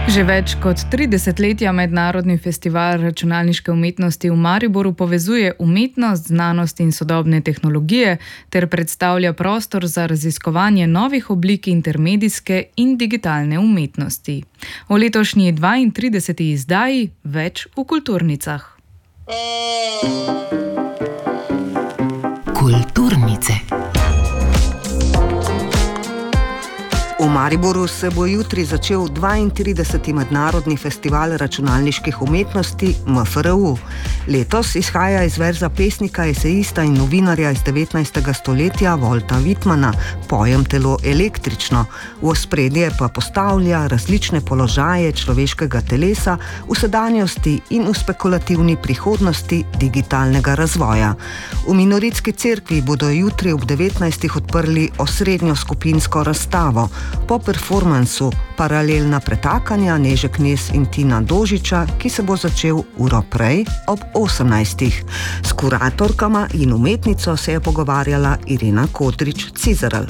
Že več kot 3 desetletja Mednarodni festival računalniške umetnosti v Mariboru povezuje umetnost, znanost in sodobne tehnologije ter predstavlja prostor za raziskovanje novih oblik intermedijske in digitalne umetnosti. O letošnji 32. izdaji več v Kulturnicah. Kulturnice. V Mariboru se bo jutri začel 32. Mednarodni festival računalniških umetnosti MFRU. Letos izhaja iz verza pesnika, esejista in novinarja iz 19. stoletja Walta Whitmana Pojem telo električno, v ospredje pa postavlja različne položaje človeškega telesa v sedanjosti in v spekulativni prihodnosti digitalnega razvoja. V Minoritski cerkvi bodo jutri ob 19. odprli osrednjo skupinsko razstavo. Po performansu Paralelna pretakanja Neže Knez in Tina Dožiča, ki se bo začel uro prej ob 18. S kuratorkama in umetnico se je pogovarjala Irena Kodrič-Cizeral.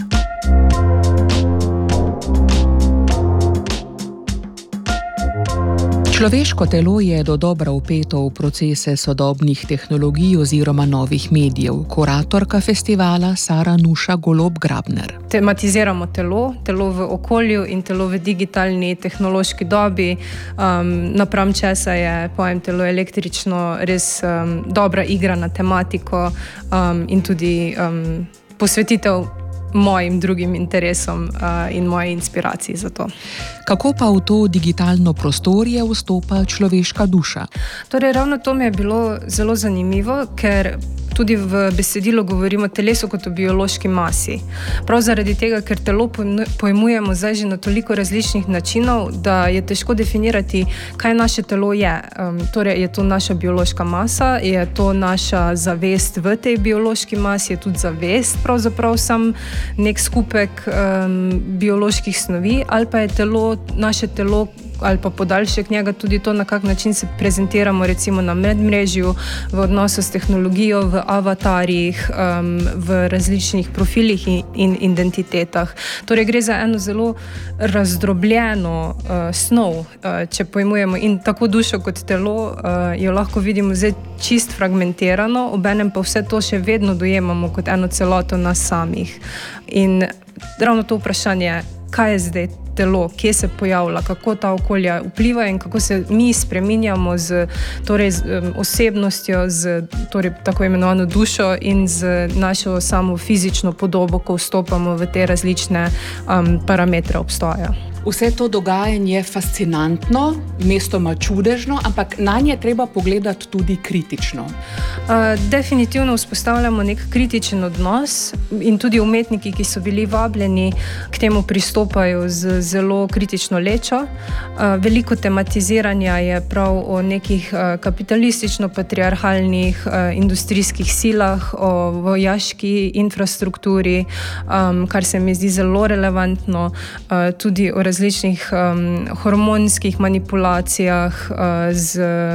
Človeško telo je dodobra vpeto v procese sodobnih tehnologij oziroma novih medijev. Kuratorka festivala Sara Nuša Golob-Grabner. Tematiziramo telo v okolju in telo v digitalni tehnološki dobi. Napram česa je Pojem telo električno res dobra igra na tematiko in tudi posvetitev mojim drugim interesom in moji inspiraciji za to. Kako pa v to digitalno prostorje vstopa človeška duša? Torej, ravno to mi je bilo zelo zanimivo, ker tudi v besedilu govorimo o telesu kot o biološki masi. Prav zaradi tega, ker telo pojmujemo zdaj že na toliko različnih načinov, da je težko definirati, kaj naše telo je. Torej, je to naša biološka masa, je to naša zavest v tej biološki masi, je tudi zavest pravzaprav sam nek skupek bioloških snovi, ali pa je naše telo ali pa podaljšek njega tudi to, na kak način se prezentiramo recimo na medmrežju, v odnosu s tehnologijo, v avatarjih, v različnih profilih in identitetah. Torej gre za eno zelo razdrobljeno snov, če pojmujemo, in tako dušo kot telo jo lahko vidimo zdaj čist fragmentirano, obenem pa vse to še vedno dojemamo kot eno celoto nas samih. In ravno to vprašanje, kaj je zdaj telo, kje se pojavlja, kako ta okolja vpliva in kako se mi spreminjamo z osebnostjo, z tako imenovano dušo in z našo samo fizično podobo, ko vstopamo v te različne parametre obstoja. Vse to dogajanje je fascinantno, mestoma čudežno, ampak nanje treba pogledati tudi kritično. Definitivno vzpostavljamo nek kritičen odnos in tudi umetniki, ki so bili vabljeni, k temu pristopajo z zelo kritično lečo. Veliko tematiziranja je prav o nekih kapitalistično-patriarhalnih industrijskih silah, o vojaški infrastrukturi, kar se mi zdi zelo relevantno, tudi o različnih hormonskih manipulacijah z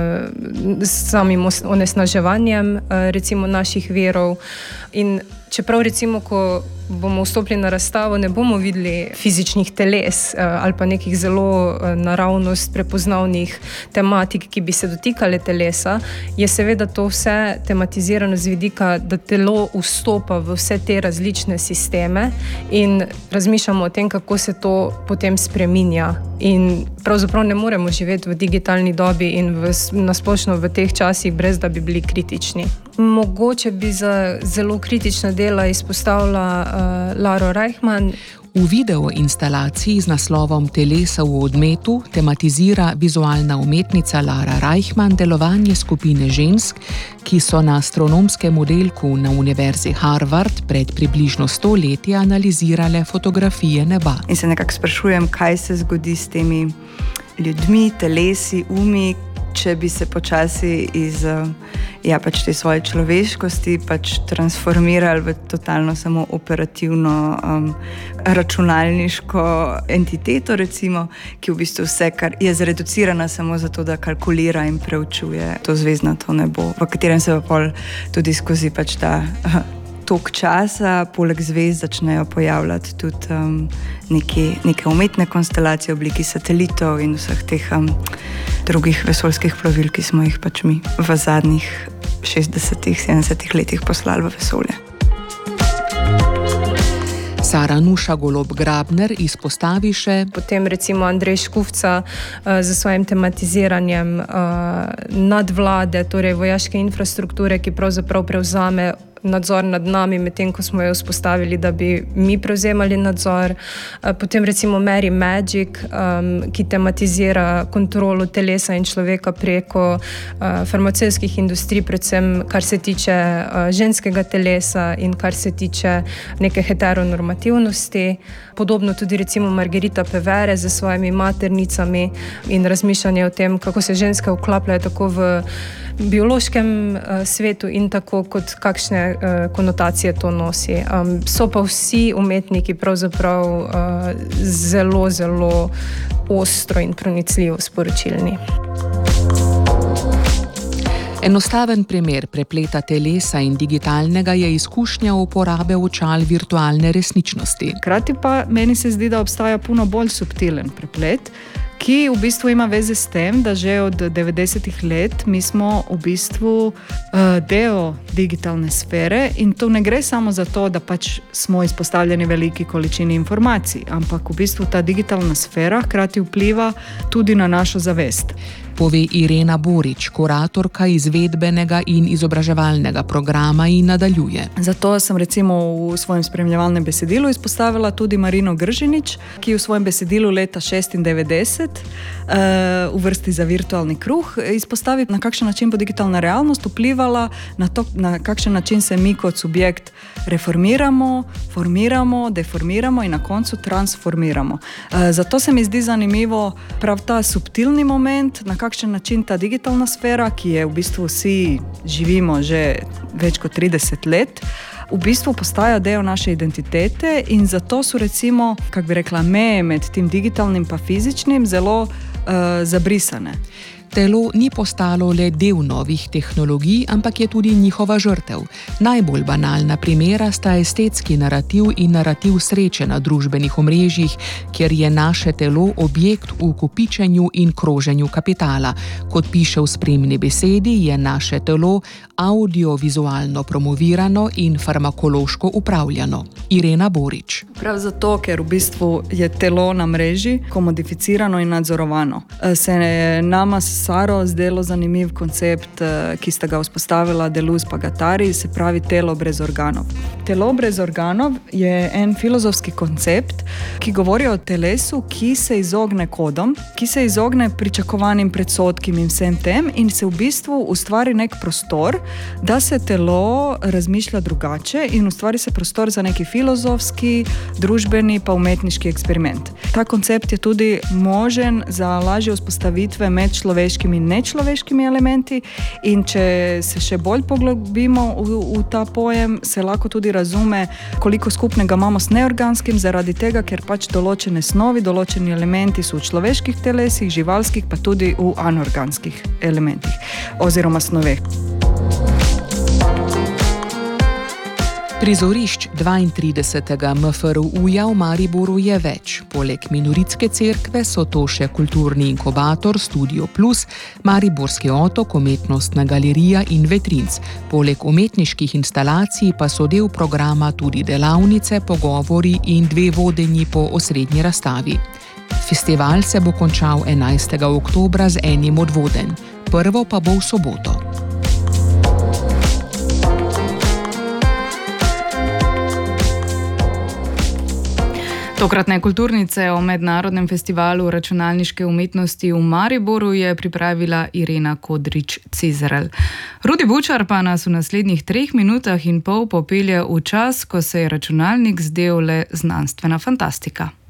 samim onesnaževanjem recimo naših virov. In čeprav recimo, ko bomo vstopili na razstavo, ne bomo videli fizičnih teles ali pa nekih zelo naravnost prepoznavnih tematik, ki bi se dotikale telesa, je seveda to vse tematizirano z vidika, da telo vstopa v vse te različne sisteme in razmišljamo o tem, kako se to potem spreminja. In pravzaprav ne moremo živeti v digitalni dobi in nasplošno v teh časih, brez da bi bili kritični. Mogoče bi za zelo kritična dela izpostavila Laro Reichman. V video instalaciji z naslovom Telesa v odmetu tematizira vizualna umetnica Lara Reichman delovanje skupine žensk, ki so na astronomskem oddelku na Univerzi Harvard pred približno 100 leti analizirale fotografije neba. In se nekako sprašujem, kaj se zgodi s temi ljudmi, telesi, umi, če bi se počasi iz te svoje človeškosti transformirali v totalno samo operativno računalniško entiteto, recimo, ki v bistvu vse, kar je zreducirana samo zato, da kalkulira in preučuje to zvezdnato nebo, v katerem se pa pol tudi skozi ta tok časa, poleg zvezd začnejo pojavljati tudi neke umetne konstelacije v obliki satelitov in vseh teh drugih vesoljskih plovil, ki smo jih pač mi v zadnjih 60-70 letih poslali v vesolje. Sara Nuša Golob-Grabner izpostavi še potem recimo Andrej Škufca z svojim tematiziranjem nadvlade, torej vojaške infrastrukture, ki pravzaprav prevzame nadzor nad nami, medtem ko smo jo vzpostavili, da bi mi prevzemali nadzor. Potem recimo Mary Magic, ki tematizira kontrolo telesa in človeka preko farmacevtskih industrij, predvsem kar se tiče ženskega telesa in kar se tiče neke heteronormativnosti. Podobno tudi recimo Margarita Pevere z svojimi maternicami in razmišljanje o tem, kako se ženske vklapljajo tako v biološkem svetu in tako, kot kakšne konotacije to nosi. So pa vsi umetniki pravzaprav zelo, zelo ostro in pronicljivo sporočilni. Enostaven primer prepleta telesa in digitalnega je izkušnja uporabe očal virtualne resničnosti. Hkrati pa meni se zdi, da obstaja puno bolj subtilen preplet, ki v bistvu ima veze s tem, da že od 90-ih let mi smo v bistvu del digitalne sfere in to ne gre samo za to, da pač smo izpostavljeni veliki količini informacij, ampak v bistvu ta digitalna sfera hkrati vpliva tudi na našo zavest. Pove Irena Borič, kuratorka izvedbenega in izobraževalnega programa in nadaljuje. Zato sem recimo v svojem spremljevalnem besedilu izpostavila tudi Marino Gržinič, ki v svojem besedilu leta 96 v vrsti za virtualni kruh izpostavi, na kakšen način bo digitalna realnost vplivala na to, na kakšen način se mi kot subjekt reformiramo, formiramo, deformiramo in na koncu transformiramo. Zato se mi zdi zanimivo prav ta subtilni moment, na kakšen način ta digitalna sfera, ki je v bistvu vsi živimo že več kot 30 let, v bistvu postaja del naše identitete in zato so recimo, kako bi rekla, meje med tim digitalnim pa fizičnim zelo zabrisane. Telo ni postalo le del novih tehnologij, ampak je tudi njihova žrtev. Najbolj banalna primera sta estetski narativ in narativ sreče na družbenih omrežjih, kjer je naše telo objekt v kopičenju in kroženju kapitala. Kot piše v spremni besedi, je naše telo audiovizualno promovirano in farmakološko upravljano. Irena Borič. Prav zato, ker v bistvu je telo na mreži komodificirano in nadzorovano. Se je nama Saro zdelo zanimiv koncept, ki sta ga vzpostavila Deleuze pa Guattari, se pravi telo brez organov. Telo brez organov je en filozofski koncept, ki govori o telesu, ki se izogne kodom, ki se izogne pričakovanim predsodkim in vsem tem in se v bistvu ustvari nek prostor, da se telo razmišlja drugače in ustvari se prostor za neki filozofski, družbeni pa umetniški eksperiment. Ta koncept je tudi možen za lažje vzpostavitve med človeškimi in nečloveškimi elementi in če se še bolj poglobimo v ta pojem, se lahko tudi razume, koliko skupnega imamo s neorganskim, zaradi tega, ker pač določene snovi, določeni elementi so v človeških telesih, živalskih, pa tudi v anorganskih elementih oziroma snoveh. Prizorišč 32. MFRU-ja v Mariboru je več. Poleg Minoritske cerkve so to še kulturni inkubator Studio Plus, Mariborski otok, umetnostna galerija in Vetrinc. Poleg umetniških instalacij pa so del programa tudi delavnice, pogovori in 2 vodenji po osrednji razstavi. Festival se bo končal 11. oktobra z enim od vodenj. Prvo pa bo v soboto. Tokratne kulturnice o mednarodnem festivalu računalniške umetnosti v Mariboru je pripravila Irena Kodrič-Cizrel. Rudi Bučar pa nas v naslednjih 3 minutah in pol popelje v čas, ko se je računalnik zdel le znanstvena fantastika.